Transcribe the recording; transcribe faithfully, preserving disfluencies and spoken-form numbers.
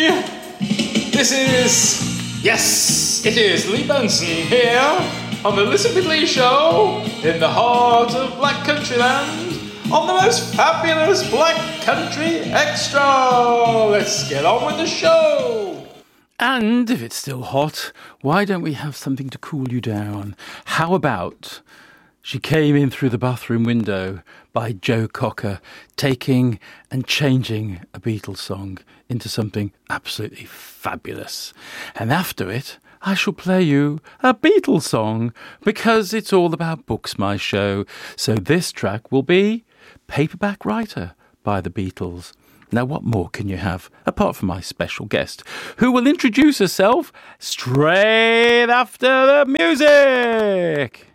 This is, yes, it is Lee Benson here on the Listen with Lee show in the heart of Black Country Land on the most fabulous Black Country Extra. Let's get on with the show. And if it's still hot, why don't we have something to cool you down? How about She Came In Through the Bathroom Window by Joe Cocker, taking and changing a Beatles song into something absolutely fabulous. And after it, I shall play you a Beatles song because it's all about books, my show. So this track will be Paperback Writer by the Beatles. Now, what more can you have apart from my special guest, who will introduce herself straight after the music?